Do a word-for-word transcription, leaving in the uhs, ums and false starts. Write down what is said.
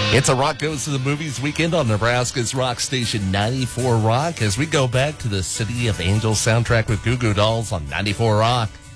It's a Rock Goes to the Movies weekend on Nebraska's rock station ninety-four Rock as we go back to the City of Angels soundtrack with Goo Goo Dolls on ninety-four Rock.